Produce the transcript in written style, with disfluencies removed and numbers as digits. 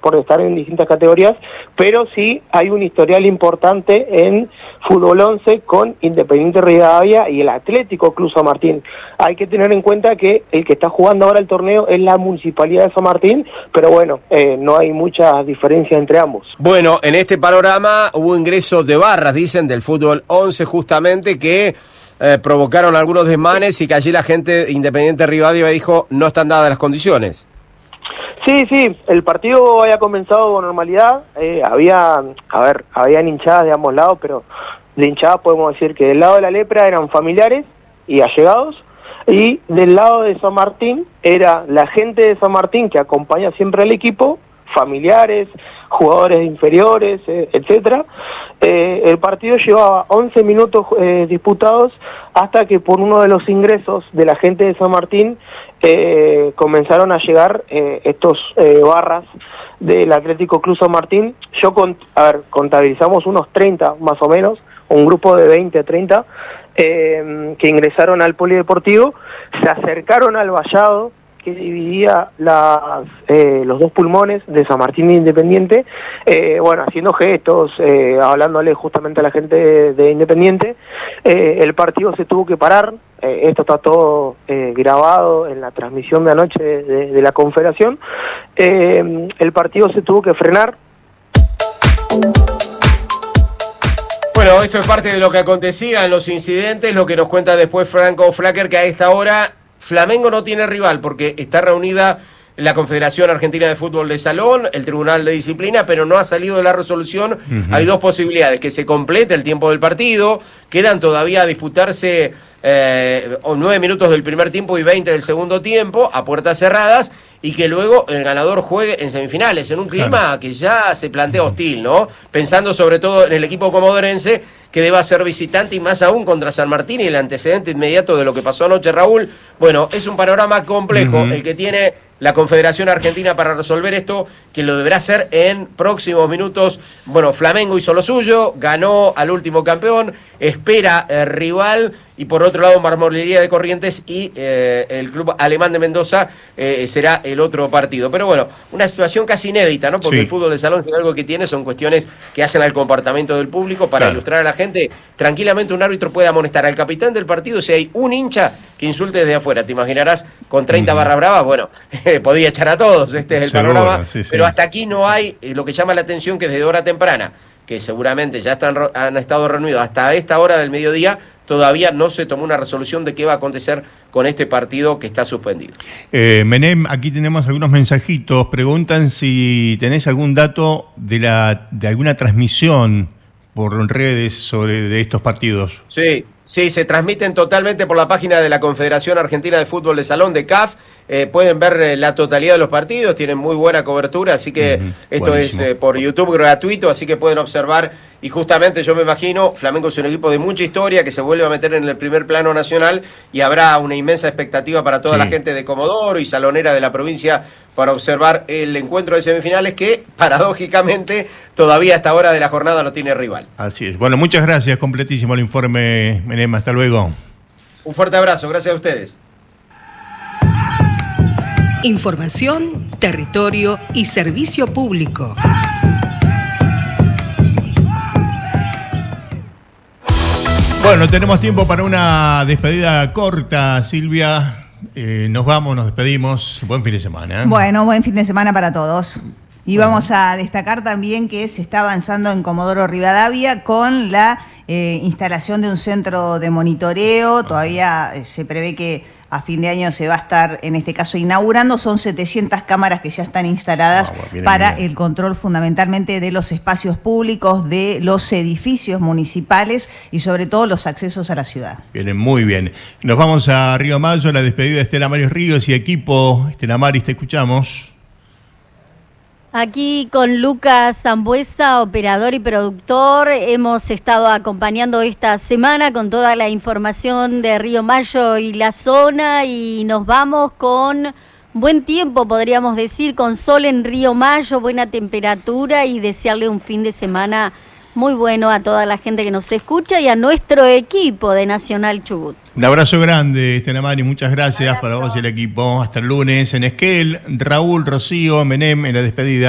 por estar en distintas categorías, pero sí hay un historial importante en Fútbol 11 con Independiente Rivadavia y el Atlético Club San Martín. Hay que tener en cuenta que el que está jugando ahora el torneo es la Municipalidad de San Martín, pero bueno, no hay mucha diferencia entre ambos. Bueno, en este panorama hubo ingresos de barras, dicen, del Fútbol 11 justamente, que provocaron algunos desmanes y que allí la gente de Independiente Rivadavia dijo no están dadas las condiciones. Sí, el partido había comenzado con normalidad, habían hinchadas de ambos lados, pero de hinchadas podemos decir que del lado de la Lepra eran familiares y allegados, y del lado de San Martín era la gente de San Martín que acompaña siempre al equipo, familiares, jugadores inferiores, etcétera. El partido llevaba 11 minutos disputados hasta que por uno de los ingresos de la gente de San Martín comenzaron a llegar estos barras del Atlético Club San Martín. Contabilizamos unos 30 más o menos, un grupo de 20, 30 que ingresaron al polideportivo, se acercaron al vallado que dividía los dos pulmones de San Martín e Independiente, haciendo gestos, hablándole justamente a la gente de Independiente. El partido se tuvo que parar, esto está todo grabado en la transmisión de anoche de la Confederación. El partido se tuvo que frenar. Bueno, esto es parte de lo que acontecía en los incidentes, lo que nos cuenta después Franco Flacker, que a esta hora Flamengo no tiene rival porque está reunida la Confederación Argentina de Fútbol de Salón, el Tribunal de Disciplina, pero no ha salido de la resolución. Hay dos posibilidades: que se complete el tiempo del partido, quedan todavía a disputarse 9 minutos del primer tiempo y 20 del segundo tiempo, a puertas cerradas, y que luego el ganador juegue en semifinales, en un clima que ya se plantea hostil, ¿no? Pensando sobre todo en el equipo comodorense, que deba ser visitante, y más aún contra San Martín, y el antecedente inmediato de lo que pasó anoche, Raúl. Bueno, es un panorama complejo el que tiene la Confederación Argentina para resolver esto, que lo deberá hacer en próximos minutos. Bueno, Flamengo hizo lo suyo, ganó al último campeón, espera rival, y por otro lado Marmolería de Corrientes y el Club Alemán de Mendoza será el otro partido. Pero bueno, una situación casi inédita, ¿no? Porque el fútbol de salón, si algo que tiene, son cuestiones que hacen al comportamiento del público para ilustrar a la gente. Tranquilamente un árbitro puede amonestar al capitán del partido si hay un hincha que insulte desde afuera. Te imaginarás, con 30 barras bravas, bueno, podía echar a todos, este es el panorama. Pero hasta aquí no hay lo que llama la atención, que desde hora temprana, que seguramente ya han estado reunidos hasta esta hora del mediodía, todavía no se tomó una resolución de qué va a acontecer con este partido que está suspendido. Menem, aquí tenemos algunos mensajitos. Preguntan si tenés algún dato de alguna transmisión por redes de estos partidos. Sí, se transmiten totalmente por la página de la Confederación Argentina de Fútbol de Salón, de CAF. Pueden ver la totalidad de los partidos, tienen muy buena cobertura, así que esto buenísimo. Es por YouTube gratuito, así que pueden observar. Y justamente yo me imagino, Flamengo es un equipo de mucha historia que se vuelve a meter en el primer plano nacional, y habrá una inmensa expectativa para toda la gente de Comodoro y salonera de la provincia para observar el encuentro de semifinales, que paradójicamente todavía a esta hora de la jornada no tiene rival. Así es. Bueno, muchas gracias, completísimo el informe, Menem, hasta luego. Un fuerte abrazo, gracias a ustedes. Información, territorio y servicio público. Bueno, tenemos tiempo para una despedida corta, Silvia. Nos vamos, nos despedimos. Buen fin de semana. Bueno, buen fin de semana para todos. Y vamos a destacar también que se está avanzando en Comodoro Rivadavia con la instalación de un centro de monitoreo. Todavía se prevé que a fin de año se va a estar, en este caso, inaugurando. Son 700 cámaras que ya están instaladas para el control fundamentalmente de los espacios públicos, de los edificios municipales y sobre todo los accesos a la ciudad. Vienen muy bien. Nos vamos a Río Mayo, la despedida de Estela Maris Ríos y equipo. Estela Maris, te escuchamos. Aquí con Lucas Zambuesa, operador y productor, hemos estado acompañando esta semana con toda la información de Río Mayo y la zona, y nos vamos con buen tiempo, podríamos decir, con sol en Río Mayo, buena temperatura, y desearle un fin de semana muy bueno a toda la gente que nos escucha y a nuestro equipo de Nacional Chubut. Un abrazo grande, Estela Maris, muchas gracias para vos y el equipo. Hasta el lunes en Esquel, Raúl, Rocío, Menem en la despedida.